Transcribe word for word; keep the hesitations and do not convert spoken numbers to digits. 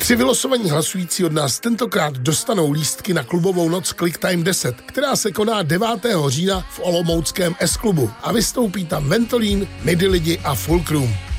Tři vylosovaní hlasující od nás tentokrát dostanou lístky na klubovou noc Clicktime deset, která se koná devátého října v olomouckém S-klubu a vystoupí tam Ventolin, Midi Lidi a Fulcrum.